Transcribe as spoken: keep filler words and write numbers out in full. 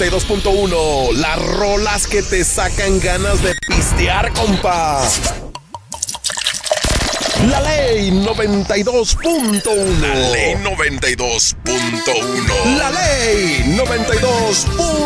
noventa y dos punto uno. Las rolas que te sacan ganas de pistear, compa. La Ley noventa y dos punto uno. La Ley noventa y dos punto uno. La Ley noventa y dos punto uno.